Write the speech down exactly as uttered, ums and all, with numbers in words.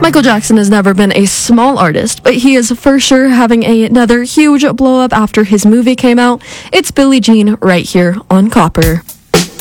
Michael Jackson has never been a small artist, but he is for sure having a, another huge blow up after his movie came out. It's Billie Jean right here on Copper.